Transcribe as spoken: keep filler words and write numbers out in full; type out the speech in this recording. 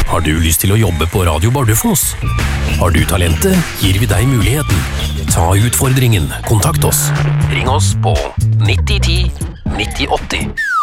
Har du lyst til å jobbe på Radio Bardufoss? Har du talentet, gir vi deg muligheten. Ta utfordringen, kontakt oss. Ring oss på nitti ti nitti åtti.